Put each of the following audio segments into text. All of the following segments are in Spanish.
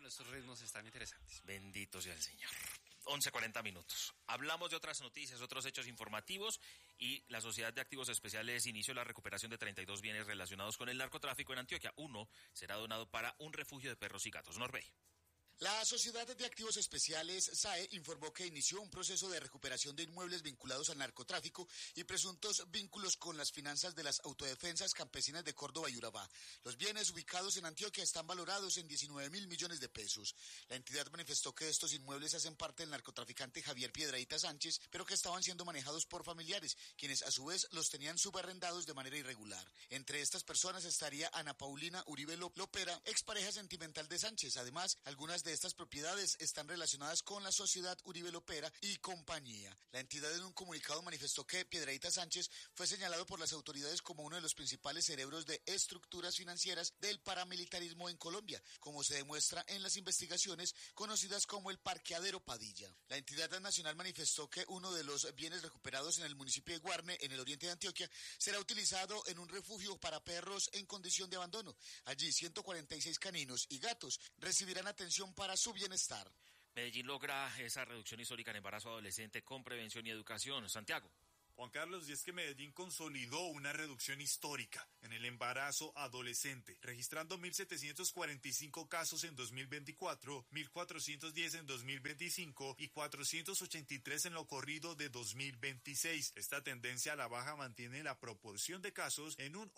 estos ritmos están interesantes. Bendito sea el Señor. 11:40. Hablamos de otras noticias, otros hechos informativos, y la Sociedad de Activos Especiales inició la recuperación de 32 bienes relacionados con el narcotráfico en Antioquia. Uno será donado para un refugio de perros y gatos. Norbey. La Sociedad de Activos Especiales, SAE, informó que inició un proceso de recuperación de inmuebles vinculados al narcotráfico y presuntos vínculos con las finanzas de las autodefensas campesinas de Córdoba y Urabá. Los bienes ubicados en Antioquia están valorados en 19.000 millones de pesos. La entidad manifestó que estos inmuebles hacen parte del narcotraficante Javier Piedradita Sánchez, pero que estaban siendo manejados por familiares, quienes a su vez los tenían subarrendados de manera irregular. Entre estas personas estaría Ana Paulina Uribe Lopera, expareja sentimental de Sánchez. Además, algunas de estas propiedades están relacionadas con la sociedad Uribe Lopera y compañía. La entidad en un comunicado manifestó que Piedradita Sánchez fue señalado por las autoridades como uno de los principales cerebros de estructuras financieras del paramilitarismo en Colombia, como se demuestra en las investigaciones conocidas como el Parqueadero Padilla. La entidad nacional manifestó que uno de los bienes recuperados en el municipio de Guarne, en el oriente de Antioquia, será utilizado en un refugio para perros en condición de abandono. Allí 146 caninos y gatos recibirán atención para su bienestar. Medellín logra esa reducción histórica en embarazo adolescente con prevención y educación. Santiago. Juan Carlos, y es que Medellín consolidó una reducción histórica en el embarazo adolescente, registrando 1.745 casos en 2024, 1.410 en 2025 y 483 en lo corrido de 2026. Esta tendencia a la baja mantiene la proporción de casos en un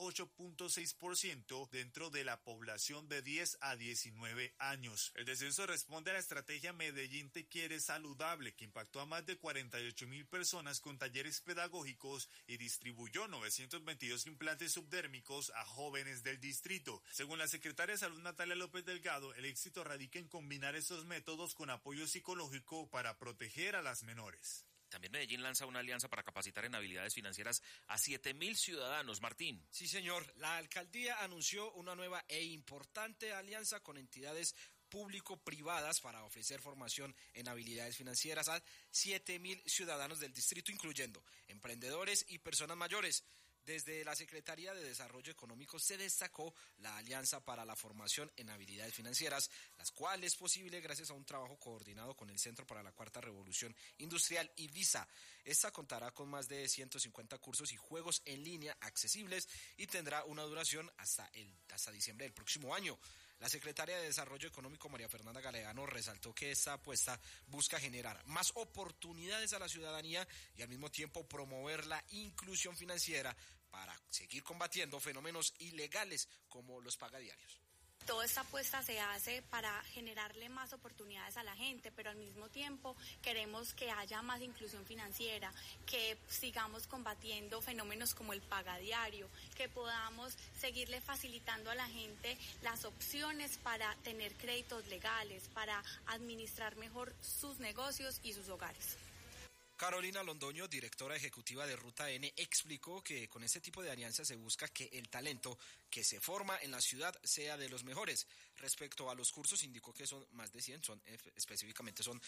8.6% dentro de la población de 10 a 19 años. El descenso responde a la estrategia Medellín Te Quiere Saludable, que impactó a más de 48.000 personas con talleres pedagógicos y distribuyó 922 implantes subdérmicos a jóvenes del distrito. Según la secretaria de Salud Natalia López Delgado, el éxito radica en combinar estos métodos con apoyo psicológico para proteger a las menores. También Medellín lanza una alianza para capacitar en habilidades financieras a 7.000 ciudadanos. Martín. Sí, señor. La alcaldía anunció una nueva e importante alianza con entidades público-privadas para ofrecer formación en habilidades financieras a 7.000 ciudadanos del distrito, incluyendo emprendedores y personas mayores. Desde la Secretaría de Desarrollo Económico se destacó la Alianza para la Formación en Habilidades Financieras, las cuales es posible gracias a un trabajo coordinado con el Centro para la Cuarta Revolución Industrial y Visa. Esta contará con más de 150 cursos y juegos en línea accesibles y tendrá una duración hasta diciembre del próximo año. La secretaria de Desarrollo Económico, María Fernanda Galeano, resaltó que esta apuesta busca generar más oportunidades a la ciudadanía y al mismo tiempo promover la inclusión financiera para seguir combatiendo fenómenos ilegales como los pagadiarios. Toda esta apuesta se hace para generarle más oportunidades a la gente, pero al mismo tiempo queremos que haya más inclusión financiera, que sigamos combatiendo fenómenos como el pagadiario, que podamos seguirle facilitando a la gente las opciones para tener créditos legales, para administrar mejor sus negocios y sus hogares. Carolina Londoño, directora ejecutiva de Ruta N, explicó que con este tipo de alianzas se busca que el talento que se forma en la ciudad sea de los mejores. Respecto a los cursos, indicó que son más de 100, específicamente son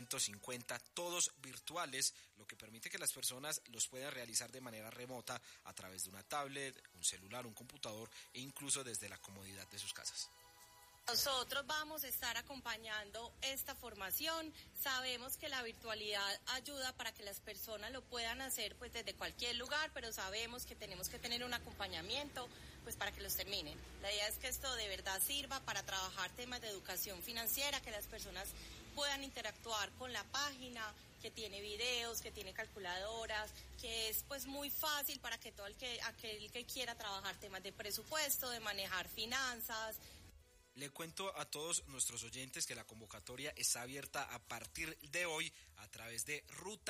150, todos virtuales, lo que permite que las personas los puedan realizar de manera remota a través de una tablet, un celular, un computador e incluso desde la comodidad de sus casas. Nosotros vamos a estar acompañando esta formación. Sabemos que la virtualidad ayuda para que las personas lo puedan hacer pues desde cualquier lugar, pero sabemos que tenemos que tener un acompañamiento pues para que los terminen. La idea es que esto de verdad sirva para trabajar temas de educación financiera, que las personas puedan interactuar con la página, que tiene videos, que tiene calculadoras, que es pues muy fácil para que aquel que quiera trabajar temas de presupuesto, de manejar finanzas. Le cuento a todos nuestros oyentes que la convocatoria está abierta a partir de hoy a través de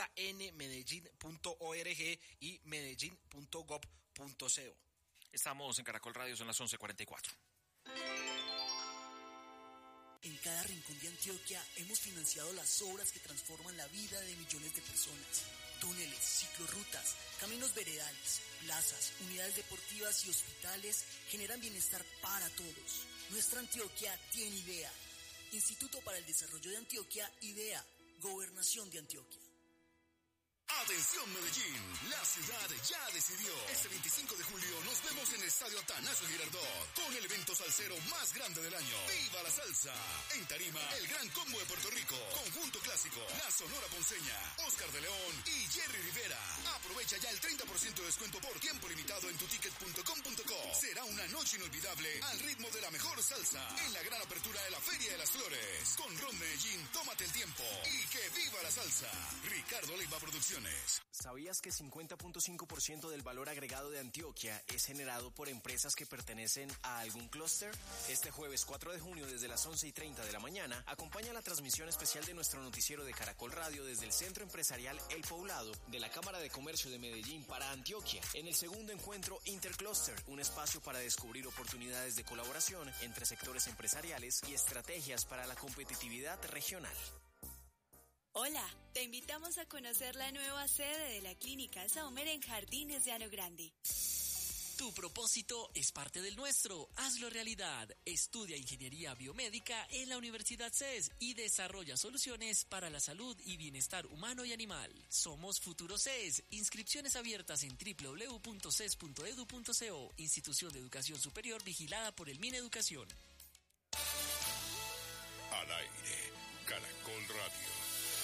rutanmedellin.org y medellin.gov.co. Estamos en Caracol Radio, son las 11:44. En cada rincón de Antioquia hemos financiado las obras que transforman la vida de millones de personas. Túneles, ciclorrutas, caminos veredales, plazas, unidades deportivas y hospitales generan bienestar para todos. Nuestra Antioquia tiene idea. Instituto para el Desarrollo de Antioquia, IDEA. Gobernación de Antioquia. Atención Medellín, la ciudad ya decidió. Este 25 de julio nos vemos en el Estadio Atanasio Girardot con el evento salsero más grande del año. ¡Viva la salsa! En tarima, el Gran Combo de Puerto Rico, Conjunto Clásico, La Sonora Ponceña, Oscar de León y Jerry Rivera. Aprovecha ya el 30% de descuento por tiempo limitado en tuticket.com.co. Será una noche inolvidable al ritmo de la mejor salsa en la gran apertura de la Feria de las Flores. Con Ron Medellín, tómate el tiempo y que viva la salsa. Ricardo Leiva Producciones. ¿Sabías que 50.5% del valor agregado de Antioquia es generado por empresas que pertenecen a algún clúster? Este jueves 4 de junio desde las 11:30 de la mañana, acompaña la transmisión especial de nuestro noticiero de Caracol Radio desde el Centro Empresarial El Poblado de la Cámara de Comercio de Medellín para Antioquia, en el segundo encuentro Intercluster, un espacio para descubrir oportunidades de colaboración entre sectores empresariales y estrategias para la competitividad regional. Hola, te invitamos a conocer la nueva sede de la Clínica Saumer en Jardines de Llano Grande. Tu propósito es parte del nuestro. Hazlo realidad. Estudia Ingeniería Biomédica en la Universidad CES y desarrolla soluciones para la salud y bienestar humano y animal. Somos Futuro CES. Inscripciones abiertas en www.ces.edu.co. Institución de Educación Superior vigilada por el Mineducación. Al aire, Caracol Radio.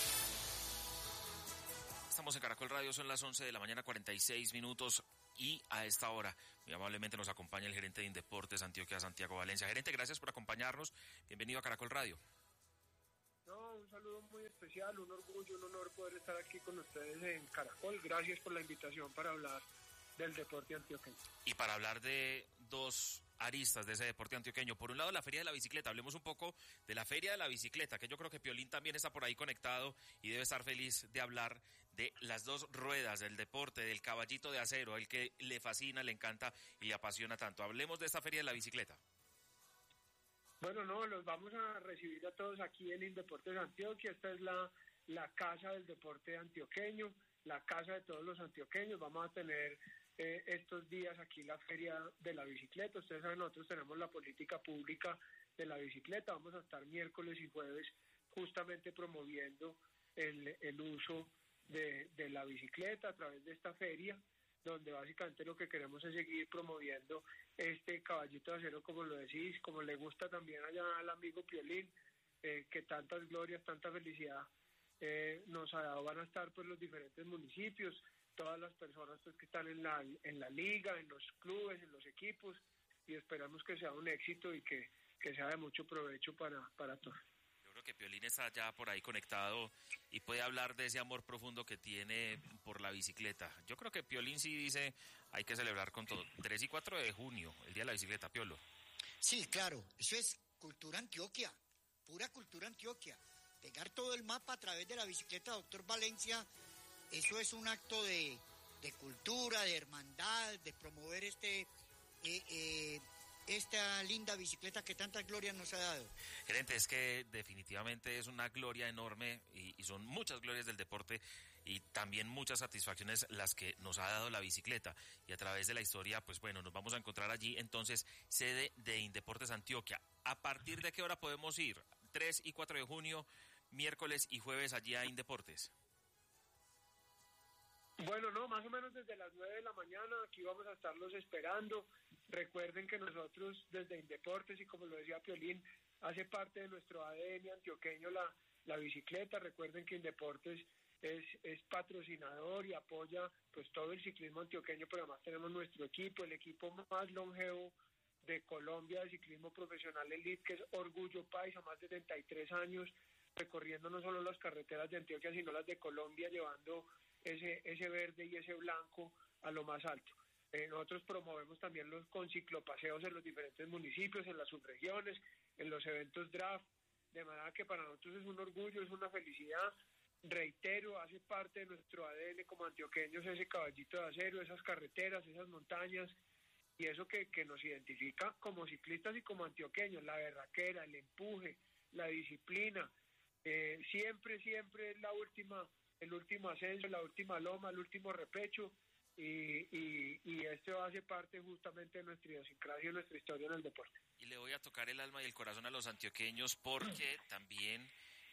Estamos en Caracol Radio, son las 11 de la mañana, 46 minutos, y a esta hora, muy amablemente nos acompaña el gerente de Indeportes Antioquia, Santiago Valencia. Gerente, gracias por acompañarnos, bienvenido a Caracol Radio. No, un saludo muy especial, un orgullo, un honor poder estar aquí con ustedes en Caracol. Gracias por la invitación para hablar del deporte antioqueño. Y para hablar de dos aristas de ese deporte antioqueño. Por un lado, la Feria de la Bicicleta. Hablemos un poco de la Feria de la Bicicleta, que yo creo que Piolín también está por ahí conectado y debe estar feliz de hablar de las dos ruedas del deporte, del caballito de acero, el que le fascina, le encanta y le apasiona tanto. Hablemos de esta Feria de la Bicicleta. Bueno, no, los vamos a recibir a todos aquí en Indeportes Antioquia. Esta es la casa del deporte antioqueño, la casa de todos los antioqueños. Vamos a tener estos días aquí la Feria de la Bicicleta. Ustedes saben, nosotros tenemos la política pública de la bicicleta. Vamos a estar miércoles y jueves justamente promoviendo el uso de la bicicleta a través de esta feria, donde básicamente lo que queremos es seguir promoviendo este caballito de acero, como lo decís, como le gusta también allá al amigo Piolín, que tantas glorias, tanta felicidad nos ha dado. Van a estar pues los diferentes municipios, todas las personas pues que están en la liga, en los clubes, en los equipos, y esperamos que sea un éxito y que sea de mucho provecho para todos. Yo creo que Piolín está ya por ahí conectado y puede hablar de ese amor profundo que tiene por la bicicleta. Yo creo que Piolín sí dice, hay que celebrar con todo. 3 y 4 de junio, el Día de la Bicicleta, Piolo. Sí, claro, eso es cultura Antioquia, pura cultura Antioquia. Pegar todo el mapa a través de la bicicleta, doctor Valencia, eso es un acto de cultura, de hermandad, de promover esta linda bicicleta que tantas glorias nos ha dado. Gerente, es que definitivamente es una gloria enorme y son muchas glorias del deporte y también muchas satisfacciones las que nos ha dado la bicicleta. Y a través de la historia, pues bueno, nos vamos a encontrar allí entonces, sede de Indeportes Antioquia. ¿A partir de qué hora podemos ir? 3 y 4 de junio, miércoles y jueves allí a Indeportes. Bueno, no, más o menos desde las 9 de la mañana, aquí vamos a estarlos esperando. Recuerden que nosotros desde Indeportes, y como lo decía Piolín, hace parte de nuestro ADN antioqueño la bicicleta. Recuerden que Indeportes es patrocinador y apoya pues todo el ciclismo antioqueño, pero además tenemos nuestro equipo, el equipo más longevo de Colombia de ciclismo profesional elite, que es Orgullo Paisa, más de 73 años, recorriendo no solo las carreteras de Antioquia, sino las de Colombia, llevando ese verde y ese blanco a lo más alto. Nosotros promovemos también con ciclopaseos en los diferentes municipios, en las subregiones, en los eventos draft, de manera que para nosotros es un orgullo, es una felicidad. Reitero, hace parte de nuestro ADN como antioqueños ese caballito de acero, esas carreteras, esas montañas, y eso que nos identifica como ciclistas y como antioqueños, la berraquera, el empuje, la disciplina, siempre el último ascenso, la última loma, el último repecho, y esto hace parte justamente de nuestra idiosincrasia y nuestra historia en el deporte. Y le voy a tocar el alma y el corazón a los antioqueños porque también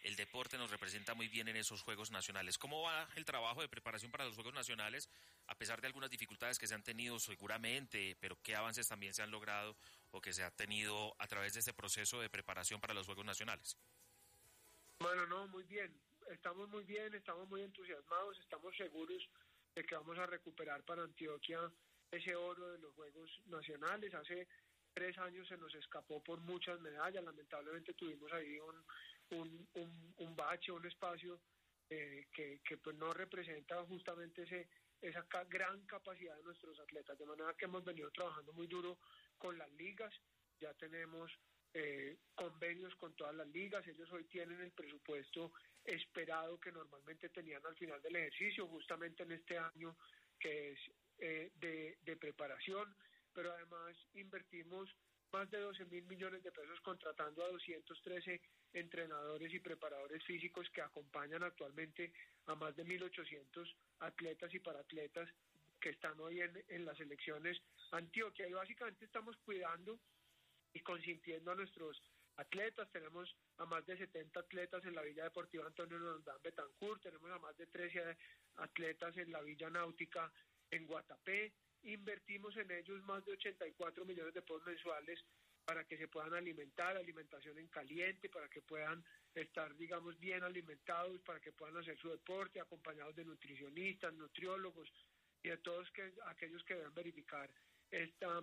el deporte nos representa muy bien en esos Juegos Nacionales. ¿Cómo va el trabajo de preparación para los Juegos Nacionales, a pesar de algunas dificultades que se han tenido seguramente, pero qué avances también se han logrado o que se ha tenido a través de este proceso de preparación para los Juegos Nacionales? Bueno, no, muy bien. Estamos muy bien, estamos muy entusiasmados, estamos seguros de que vamos a recuperar para Antioquia ese oro de los Juegos Nacionales. Hace 3 años se nos escapó por muchas medallas, lamentablemente tuvimos ahí un bache, un espacio que pues no representa justamente esa gran capacidad de nuestros atletas, de manera que hemos venido trabajando muy duro con las ligas, ya tenemos convenios con todas las ligas, ellos hoy tienen el presupuesto esperado que normalmente tenían al final del ejercicio, justamente en este año que es de preparación, pero además invertimos más de 12.000 millones de pesos contratando a 213 entrenadores y preparadores físicos que acompañan actualmente a más de 1.800 atletas y paratletas que están hoy en las selecciones Antioquia, y básicamente estamos cuidando y consintiendo a nuestros atletas. Tenemos a más de 70 atletas en la Villa Deportiva Antonio Rondán Betancourt, tenemos a más de 13 atletas en la Villa Náutica en Guatapé, invertimos en ellos más de 84 millones de pesos mensuales para que se puedan alimentar, alimentación en caliente, para que puedan estar, digamos, bien alimentados, para que puedan hacer su deporte, acompañados de nutricionistas, nutriólogos y de todos aquellos que deben verificar esta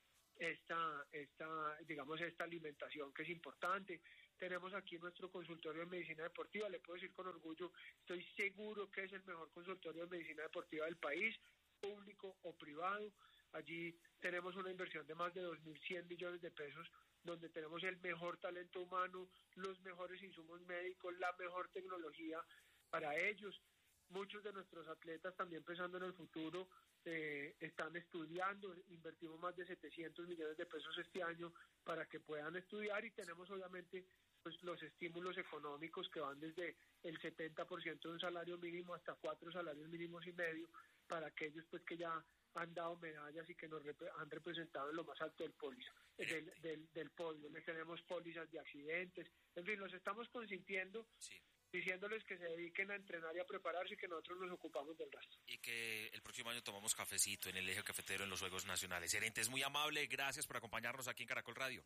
alimentación que es importante. Tenemos aquí nuestro consultorio de medicina deportiva, le puedo decir con orgullo, estoy seguro que es el mejor consultorio de medicina deportiva del país, público o privado. Allí tenemos una inversión de más de 2.100 millones de pesos, donde tenemos el mejor talento humano, los mejores insumos médicos, la mejor tecnología para ellos. Muchos de nuestros atletas también pensando en el futuro están estudiando, invertimos más de 700 millones de pesos este año para que puedan estudiar, y tenemos obviamente pues los estímulos económicos que van desde el 70% de un salario mínimo hasta 4 salarios mínimos y medio para aquellos pues que ya han dado medallas y que nos han representado en lo más alto del podio. Les tenemos pólizas de accidentes, en fin, los estamos consintiendo, sí, diciéndoles que se dediquen a entrenar y a prepararse y que nosotros nos ocupamos del resto. Y que el próximo año tomamos cafecito en el Eje Cafetero en los Juegos Nacionales. Gerente, es muy amable, gracias por acompañarnos aquí en Caracol Radio.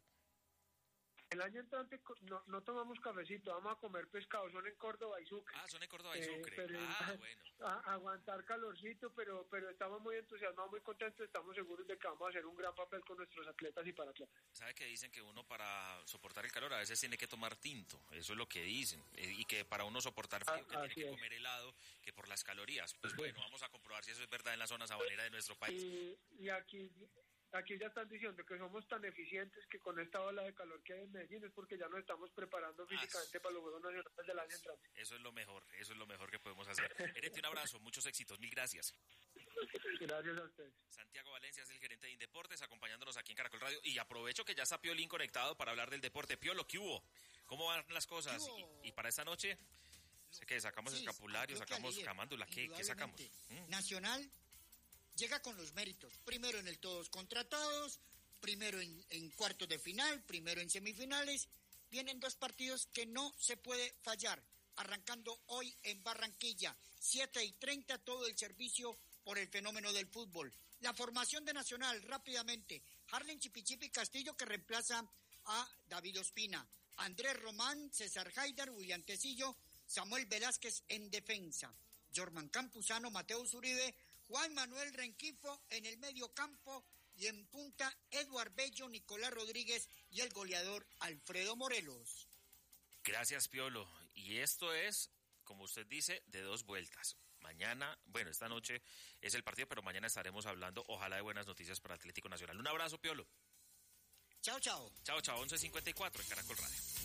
El año entrante no tomamos cafecito, vamos a comer pescado, son en Córdoba y Sucre. Son en Córdoba y Sucre. Bueno. Aguantar calorcito, pero estamos muy entusiasmados, muy contentos, estamos seguros de que vamos a hacer un gran papel con nuestros atletas y paratletas. ¿Sabe que dicen que uno para soportar el calor a veces tiene que tomar tinto? Eso es lo que dicen. Y que para uno soportar frío que tiene que comer helado, que por las calorías. Pues bueno, vamos a comprobar si eso es verdad en la zona sabanera de nuestro país. Y aquí ya están diciendo que somos tan eficientes que con esta ola de calor que hay en Medellín es porque ya nos estamos preparando físicamente para los Juegos Nacionales del año entrante. Eso es lo mejor que podemos hacer. Gerente, un abrazo, muchos éxitos, mil gracias. Gracias a ustedes. Santiago Valencia es el gerente de Indeportes, acompañándonos aquí en Caracol Radio, y aprovecho que ya está Piolín conectado para hablar del deporte. Piolo, ¿qué hubo? ¿Cómo van las cosas? Y para esta noche, sé que sacamos escapulario, sacamos camándula, ¿qué sacamos? Nacional llega con los méritos, primero en el todos contra todos, primero en cuartos de final, primero en semifinales. Vienen 2 partidos que no se puede fallar, arrancando hoy en Barranquilla, 7:30, todo el servicio por el fenómeno del fútbol. La formación de Nacional, rápidamente: Harlen Chipichipi Castillo, que reemplaza a David Ospina, Andrés Román, César Haidar, William Tecillo, Samuel Velázquez en defensa, Jorman Campuzano, Mateus Uribe, Juan Manuel Renquifo en el medio campo, y en punta Eduard Bello, Nicolás Rodríguez y el goleador Alfredo Morelos. Gracias, Piolo. Y esto es, como usted dice, de 2 vueltas. Mañana, bueno, esta noche es el partido, pero mañana estaremos hablando, ojalá, de buenas noticias para Atlético Nacional. Un abrazo, Piolo. Chao, chao. Chao, chao, 11:54 en Caracol Radio.